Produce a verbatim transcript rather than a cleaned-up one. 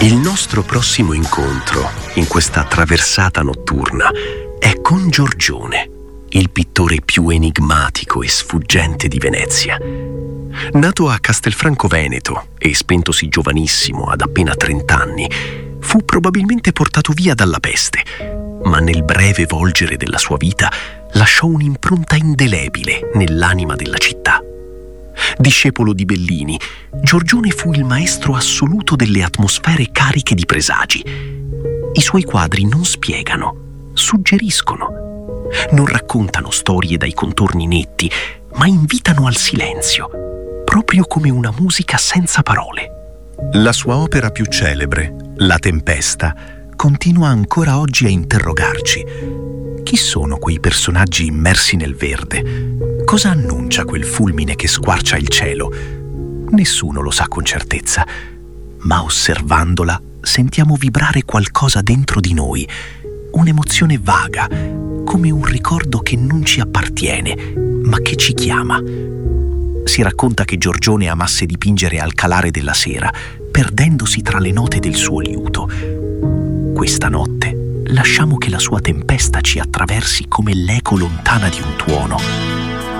Il nostro prossimo incontro in questa traversata notturna è con Giorgione, il pittore più enigmatico e sfuggente di Venezia. Nato a Castelfranco Veneto e spentosi giovanissimo, ad appena trent'anni, fu probabilmente portato via dalla peste, ma nel breve volgere della sua vita lasciò un'impronta indelebile nell'anima della città. Discepolo di Bellini, Giorgione fu il maestro assoluto delle atmosfere cariche di presagi. I suoi quadri non spiegano, suggeriscono. Non raccontano storie dai contorni netti, ma invitano al silenzio, proprio come una musica senza parole. La sua opera più celebre, La Tempesta, continua ancora oggi a interrogarci. Chi sono quei personaggi immersi nel verde? Cosa annuncia quel fulmine che squarcia il cielo? Nessuno lo sa con certezza, ma osservandola sentiamo vibrare qualcosa dentro di noi, un'emozione vaga, come un ricordo che non ci appartiene, ma che ci chiama. Si racconta che Giorgione amasse dipingere al calare della sera, perdendosi tra le note del suo liuto. Questa notte lasciamo che la sua tempesta ci attraversi come l'eco lontana di un tuono.